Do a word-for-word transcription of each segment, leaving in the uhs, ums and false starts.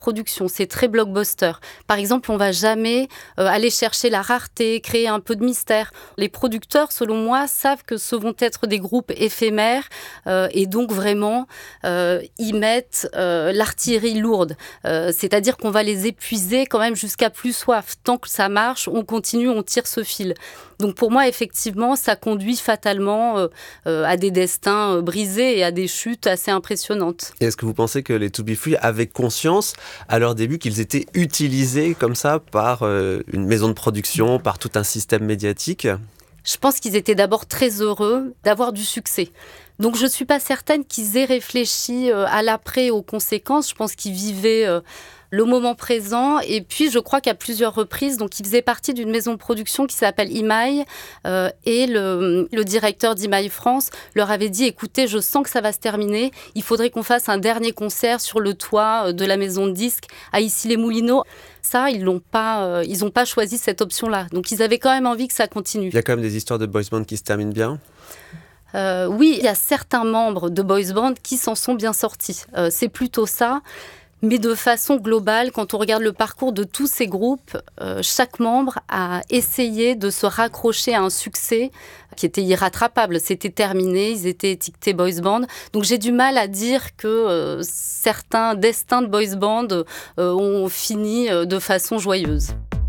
production, c'est très blockbuster. Par exemple, on va jamais euh, aller chercher la rareté, créer un peu de mystère. Les producteurs, selon moi, savent que ce vont être des groupes éphémères euh, et donc vraiment euh, y mettent euh, l'artillerie lourde. Euh, c'est-à-dire qu'on va les épuiser quand même jusqu'à plus soif. Tant que ça marche, on continue, on tire ce fil. Donc pour moi, effectivement, ça conduit fatalement euh, euh, à des destins euh, brisés et à des chutes assez impressionnantes. Et est-ce que vous pensez que les To Be Free avaient conscience à leur début qu'ils étaient utilisés comme ça par euh, une maison de production, par tout un système médiatique ? Je pense qu'ils étaient d'abord très heureux d'avoir du succès. Donc je ne suis pas certaine qu'ils aient réfléchi euh, à l'après, aux conséquences. Je pense qu'ils vivaient euh, le moment présent. Et puis je crois qu'à plusieurs reprises, donc ils faisaient partie d'une maison de production qui s'appelle I M A I. Euh, et le, le directeur d'I M A I France leur avait dit, écoutez, je sens que ça va se terminer. Il faudrait qu'on fasse un dernier concert sur le toit de la maison de disques à Issy-les-Moulineaux. Ça, ils n'ont pas, euh, ils n'ont pas choisi cette option-là. Donc ils avaient quand même envie que ça continue. Il y a quand même des histoires de boys band qui se terminent bien ? Euh, oui, il y a certains membres de boys band qui s'en sont bien sortis. Euh, c'est plutôt ça. Mais de façon globale, quand on regarde le parcours de tous ces groupes, euh, chaque membre a essayé de se raccrocher à un succès qui était irrattrapable. C'était terminé, ils étaient étiquetés boys band. Donc j'ai du mal à dire que euh, certains destins de boys band euh, ont fini euh, de façon joyeuse.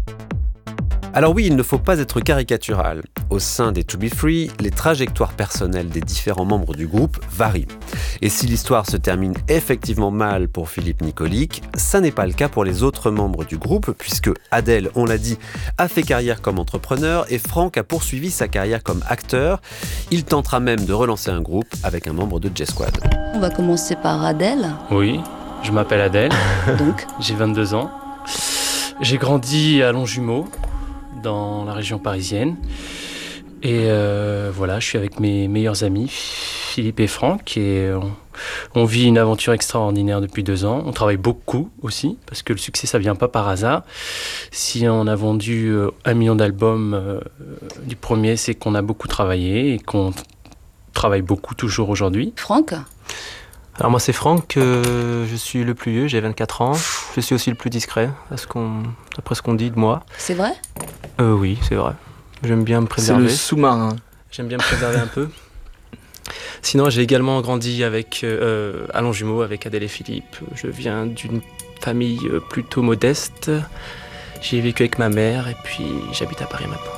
Alors oui, il ne faut pas être caricatural. Au sein des To Be Free, les trajectoires personnelles des différents membres du groupe varient. Et si l'histoire se termine effectivement mal pour Philippe Nicolic, ça n'est pas le cas pour les autres membres du groupe, puisque Adèle, on l'a dit, a fait carrière comme entrepreneur et Franck a poursuivi sa carrière comme acteur. Il tentera même de relancer un groupe avec un membre de J-Squad. On va commencer par Adèle. Oui, je m'appelle Adèle. Donc, j'ai vingt-deux ans. J'ai grandi à Longjumeau, dans la région parisienne. Et euh, voilà, je suis avec mes meilleurs amis, Philippe et Franck, et on, on vit une aventure extraordinaire depuis deux ans. On travaille beaucoup aussi, parce que le succès, ça vient pas par hasard. Si on a vendu euh, un million d'albums euh, du premier, c'est qu'on a beaucoup travaillé et qu'on travaille beaucoup toujours aujourd'hui. Franck ? Alors moi c'est Franck, euh, je suis le plus vieux, j'ai vingt-quatre ans. Je suis aussi le plus discret, à ce qu'on, d'après ce qu'on dit de moi. C'est vrai ? euh, Oui, c'est vrai. J'aime bien me préserver. C'est le sous-marin. J'aime bien me préserver un peu. Sinon, j'ai également grandi avec, euh, à Longjumeau avec Adèle et Philippe. Je viens d'une famille plutôt modeste. J'ai vécu avec ma mère et puis j'habite à Paris maintenant.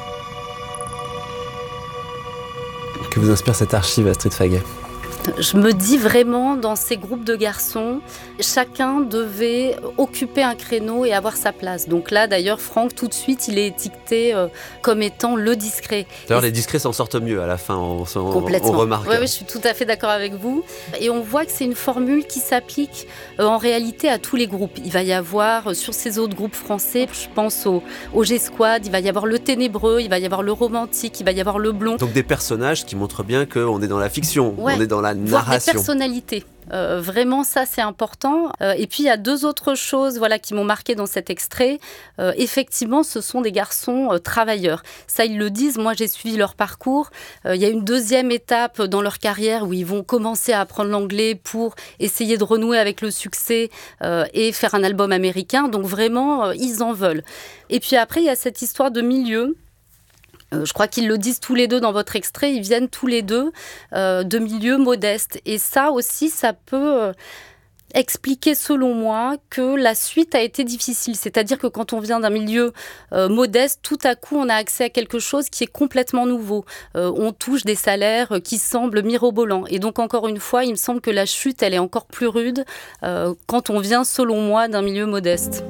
Que vous inspire cette archive, Astrid Faguet ? Je me dis vraiment, dans ces groupes de garçons, chacun devait occuper un créneau et avoir sa place. Donc là, d'ailleurs, Franck, tout de suite, il est étiqueté euh, comme étant le discret. D'ailleurs, les discrets s'en sortent mieux à la fin, on, on, Complètement. on remarque. Oui, oui, je suis tout à fait d'accord avec vous. Et on voit que c'est une formule qui s'applique euh, en réalité à tous les groupes. Il va y avoir, euh, sur ces autres groupes français, je pense au, au G-Squad, il va y avoir le ténébreux, il va y avoir le romantique, il va y avoir le blond. Donc des personnages qui montrent bien qu'on est dans la fiction, ouais. on est dans la Voir narration. des personnalités. Euh, vraiment, ça, c'est important. Euh, et puis, il y a deux autres choses voilà, qui m'ont marqué dans cet extrait. Euh, effectivement, ce sont des garçons euh, travailleurs. Ça, ils le disent. Moi, j'ai suivi leur parcours. Euh, il y a une deuxième étape dans leur carrière où ils vont commencer à apprendre l'anglais pour essayer de renouer avec le succès euh, et faire un album américain. Donc, vraiment, euh, ils en veulent. Et puis après, il y a cette histoire de milieu. Je crois qu'ils le disent tous les deux dans votre extrait, ils viennent tous les deux euh, de milieux modestes. Et ça aussi, ça peut euh, expliquer, selon moi, que la suite a été difficile. C'est-à-dire que quand on vient d'un milieu euh, modeste, tout à coup, on a accès à quelque chose qui est complètement nouveau. Euh, on touche des salaires qui semblent mirobolants. Et donc, encore une fois, il me semble que la chute, elle est encore plus rude euh, quand on vient, selon moi, d'un milieu modeste.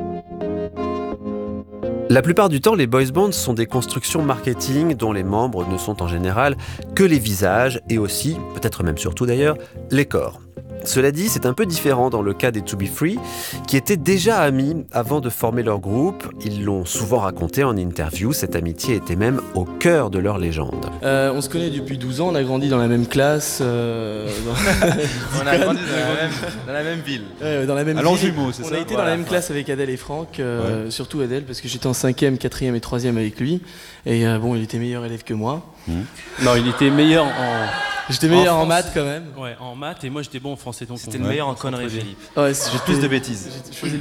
La plupart du temps, les boys bands sont des constructions marketing dont les membres ne sont en général que les visages et aussi, peut-être même surtout d'ailleurs, les corps. Cela dit, c'est un peu différent dans le cas des To Be Free, qui étaient déjà amis avant de former leur groupe. Ils l'ont souvent raconté en interview, cette amitié était même au cœur de leur légende. Euh, on se connaît depuis douze ans, on a grandi dans la même classe. Euh, dans... on a grandi dans la même, dans la même ville. Ouais, dans la même à Longjumeau, c'est on ça. On a été voilà, dans la même ouais. classe avec Adèle et Franck, euh, ouais. surtout Adèle, parce que j'étais en cinquième, quatrième et troisième avec lui. Et euh, bon, il était meilleur élève que moi. Mmh. Non, il était meilleur en... J'étais meilleur en, en maths quand même. Ouais, en maths, et moi j'étais bon en français. Donc C'était on... le meilleur ouais, en conneries, Philippe. Ouais, j'ai plus de bêtises. Je faisais